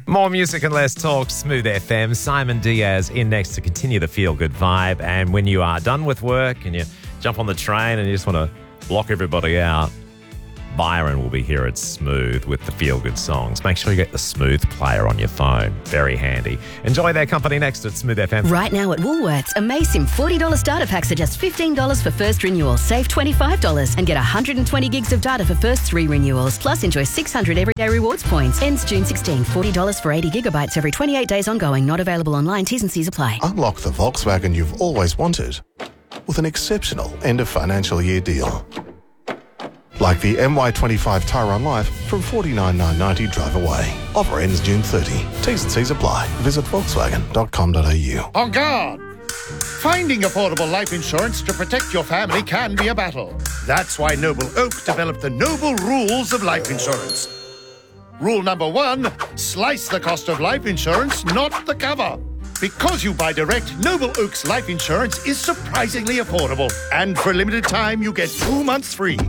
More music and less talk. Smooth FM. Simon Diaz in next to continue the feel-good vibe. And when you are done with work and you jump on the train and you just want to block everybody out, Byron will be here at Smooth with the feel-good songs. Make sure you get the Smooth player on your phone. Very handy. Enjoy their company next at Smooth FM. Right now at Woolworths, Amazing $40 starter packs are just $15 for first renewal. Save $25 and get 120 gigs of data for first 3 renewals. Plus, enjoy 600 everyday rewards points. Ends June 16. $40 for 80 gigabytes every 28 days ongoing. Not available online. T's and C's apply. Unlock the Volkswagen you've always wanted with an exceptional end of financial year deal. Like the MY25 Tyrone Life from $49,990 drive away. Offer ends June 30. T's and C's apply. Visit volkswagen.com.au. On guard! Finding affordable life insurance to protect your family can be a battle. That's why Noble Oak developed the Noble Rules of Life Insurance. Rule number 1, slice the cost of life insurance, not the cover. Because you buy direct, Noble Oak's life insurance is surprisingly affordable. And for a limited time, you get 2 months free.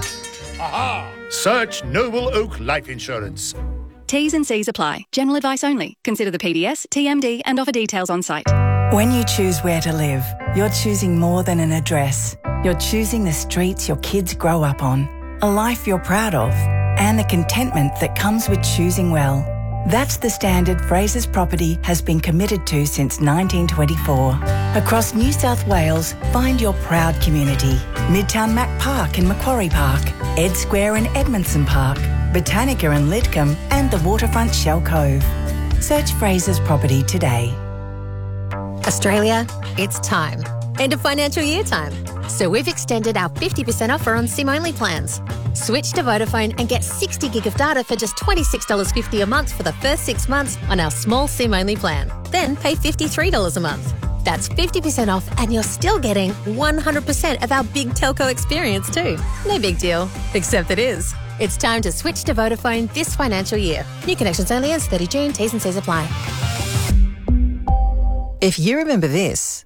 Aha! Search Noble Oak Life Insurance. T's and C's apply. General advice only. Consider the PDS, TMD and offer details on site. When you choose where to live, you're choosing more than an address. You're choosing the streets your kids grow up on, a life you're proud of, and the contentment that comes with choosing well. That's the standard Fraser's Property has been committed to since 1924. Across New South Wales, find your proud community. Midtown Mac Park and Macquarie Park, Ed Square and Edmondson Park, Botanica and Lidcombe, and the waterfront Shell Cove. Search Fraser's Property today. Australia, it's time. End of financial year time. So we've extended our 50% offer on SIM-only plans. Switch to Vodafone and get 60 gig of data for just $26.50 a month for the first 6 months on our small SIM-only plan. Then pay $53 a month. That's 50% off and you're still getting 100% of our big telco experience too. No big deal, except it is. It's time to switch to Vodafone this financial year. New connections only ends 30 June. T's and C's apply. If you remember this,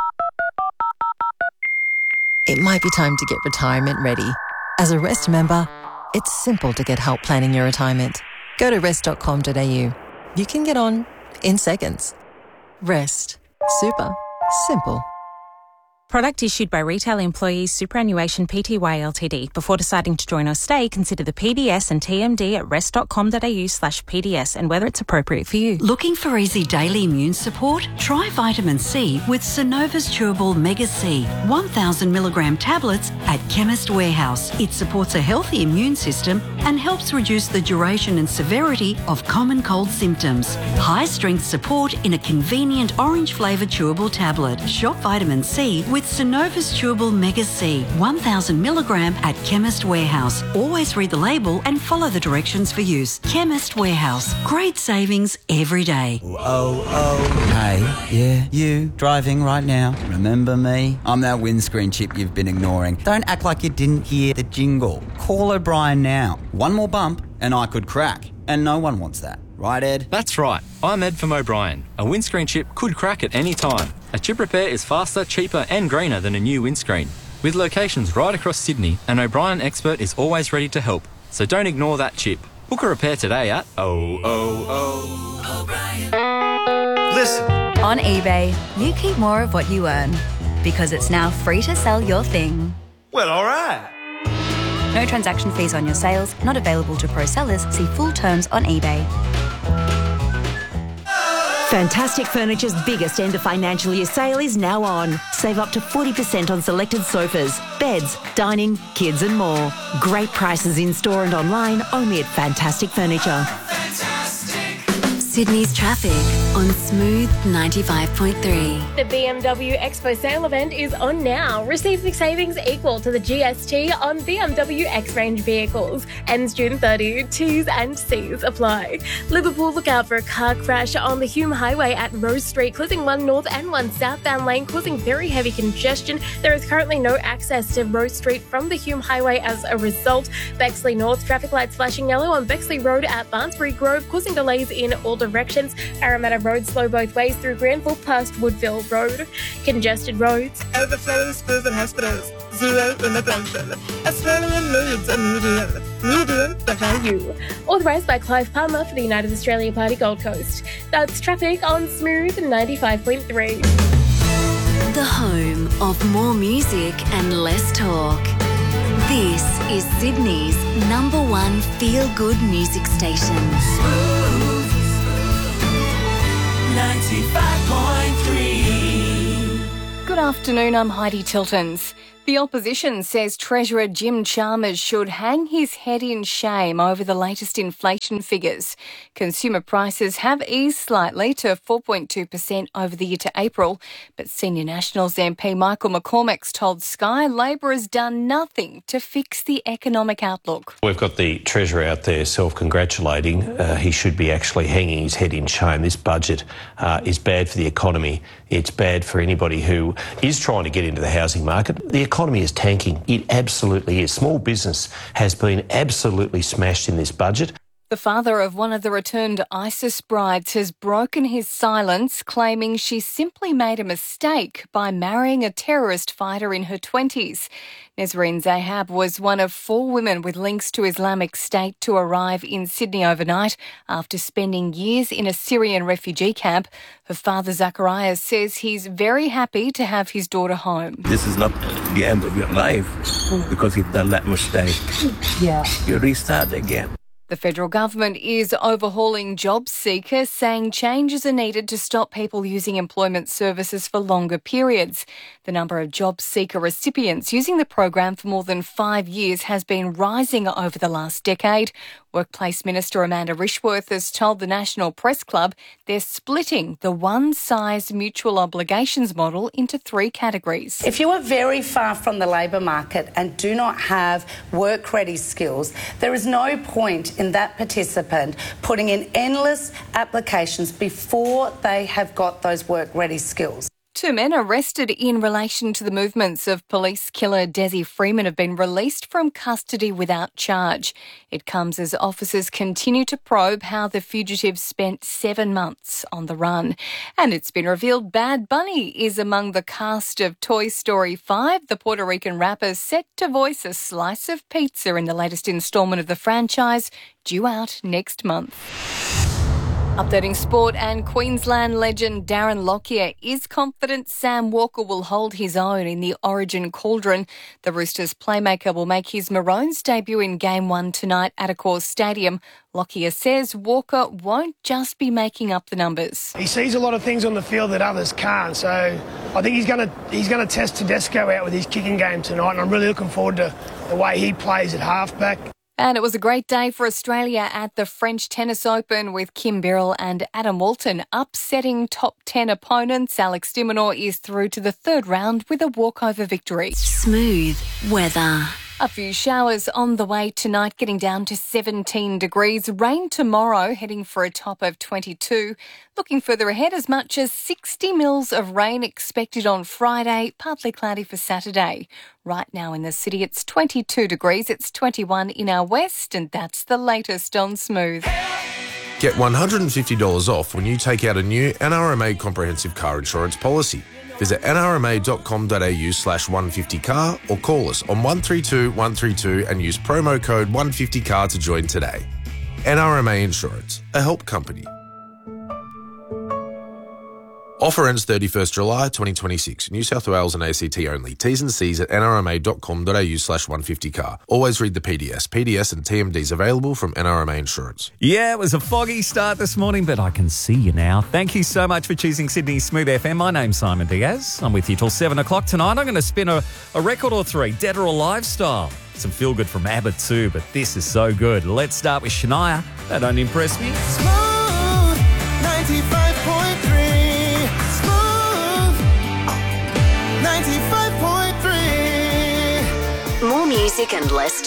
it might be time to get retirement ready. As a Rest member, it's simple to get help planning your retirement. Go to rest.com.au. You can get on in seconds. Rest. Super. Simple. Product issued by Retail Employees Superannuation Pty Ltd. Before deciding to join or stay, consider the PDS and TMD at rest.com.au/PDS and whether it's appropriate for you. Looking for easy daily immune support? Try vitamin C with Synova's Chewable Mega C, 1,000 milligram tablets at Chemist Warehouse. It supports a healthy immune system and helps reduce the duration and severity of common cold symptoms. High strength support in a convenient orange flavoured chewable tablet. Shop vitamin C with Synova's Chewable Mega C, 1,000 milligram at Chemist Warehouse. Always read the label and follow the directions for use. Chemist Warehouse. Great savings every day. Hey, yeah, you driving right now. Remember me? I'm that windscreen chip you've been ignoring. Don't act like you didn't hear the jingle. Call O'Brien now. One more bump and I could crack. And no one wants that. Right, Ed? That's right. I'm Ed from O'Brien. A windscreen chip could crack at any time. A chip repair is faster, cheaper and greener than a new windscreen. With locations right across Sydney, an O'Brien expert is always ready to help. So don't ignore that chip. Book a repair today at O'Brien. Listen. On eBay, you keep more of what you earn because it's now free to sell your thing. Well, all right. No transaction fees on your sales, not available to pro sellers. See full terms on eBay. Fantastic Furniture's biggest end of financial year sale is now on. Save up to 40% on selected sofas, beds, dining, kids and more. Great prices in store and online only at Fantastic Furniture. Sydney's traffic on Smooth 95.3. The BMW Expo sale event is on now. Receive the savings equal to the GST on BMW X-Range vehicles. Ends June 30. T's and C's apply. Liverpool, look out for a car crash on the Hume Highway at Rose Street, causing one north and one southbound lane, causing very heavy congestion. There is currently no access to Rose Street from the Hume Highway as a result. Bexley North, traffic lights flashing yellow on Bexley Road at Barnsbury Grove, causing delays in all directions. Parramatta Road slow both ways through Granville past Woodville Road. Congested roads. Overflowing schools and hospitals. Authorised by Clive Palmer for the United Australia Party Gold Coast. That's traffic on Smooth 95.3. The home of more music and less talk. This is Sydney's #1 feel-good music station. 95.3. Good afternoon, I'm Heidi Tiltons. The opposition says Treasurer Jim Chalmers should hang his head in shame over the latest inflation figures. Consumer prices have eased slightly to 4.2% over the year to April, but Senior Nationals MP Michael McCormack's told Sky Labor has done nothing to fix the economic outlook. We've got the Treasurer out there self-congratulating. He should be actually hanging his head in shame. This budget is bad for the economy. It's bad for anybody who is trying to get into the housing market. The economy is tanking. It absolutely is. Small business has been absolutely smashed in this budget. The father of one of the returned ISIS brides has broken his silence, claiming she simply made a mistake by marrying a terrorist fighter in her 20s. Nesreen Zahab was one of 4 women with links to Islamic State to arrive in Sydney overnight after spending years in a Syrian refugee camp. Her father, Zacharias, says he's very happy to have his daughter home. This is not the end of your life because you've done that mistake. Yeah. You restart again. The federal government is overhauling job seekers, saying changes are needed to stop people using employment services for longer periods. The number of job seeker recipients using the program for more than 5 years has been rising over the last decade. Workplace Minister Amanda Rishworth has told the National Press Club they're splitting the one-size mutual obligations model into 3 categories. If you are very far from the labour market and do not have work-ready skills, there is no point in that participant putting in endless applications before they have got those work-ready skills. 2 men arrested in relation to the movements of police killer Desi Freeman have been released from custody without charge. It comes as officers continue to probe how the fugitive spent 7 months on the run. And it's been revealed Bad Bunny is among the cast of Toy Story 5. The Puerto Rican rapper is set to voice a slice of pizza in the latest instalment of the franchise, due out next month. Updating sport, and Queensland legend Darren Lockyer is confident Sam Walker will hold his own in the Origin Cauldron. The Roosters playmaker will make his Maroons debut in Game 1 tonight at Accor Stadium. Lockyer says Walker won't just be making up the numbers. He sees a lot of things on the field that others can't, so I think he's going to test Tedesco out with his kicking game tonight, and I'm really looking forward to the way he plays at halfback. And it was a great day for Australia at the French Tennis Open with Kim Birrell and Adam Walton upsetting top 10 opponents. Alex de Minaur is through to the 3rd round with a walkover victory. Smooth weather. A few showers on the way tonight, getting down to 17 degrees. Rain tomorrow, heading for a top of 22. Looking further ahead, as much as 60 mils of rain expected on Friday, partly cloudy for Saturday. Right now in the city, it's 22 degrees. It's 21 in our west, and that's the latest on Smooth. Get $150 off when you take out a new NRMA comprehensive car insurance policy. Visit nrma.com.au/150car or call us on 132 132 and use promo code 150car to join today. NRMA Insurance, a help company. Offer ends 31st July 2026. New South Wales and ACT only. T's and C's at nrma.com.au/150car. Always read the PDS. PDS and TMDs available from NRMA Insurance. Yeah, it was a foggy start this morning, but I can see you now. Thank you so much for choosing Sydney Smooth FM. My name's Simon Diaz. I'm with you till 7 o'clock tonight. I'm going to spin a record or 3, dead or alive style. Some feel good from ABBA too, but this is so good. Let's start with Shania. That don't impress me. Smooth 95.3. 95.3. More music and less